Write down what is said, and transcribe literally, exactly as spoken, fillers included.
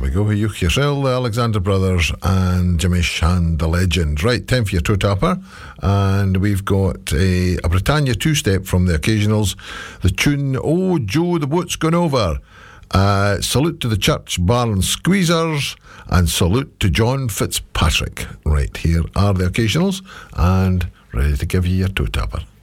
we go. Hugh Kessel, the Alexander Brothers, and Jimmy Shand, the legend. Right, time for your toe tapper. And we've got a, a Britannia two-step from the Occasionals. The tune, Oh Joe, the Boat's Gone Over. Uh, salute to the Church Barn Squeezers, and salute to John Fitzpatrick. Right, here are the Occasionals, and ready to give you your toe tapper.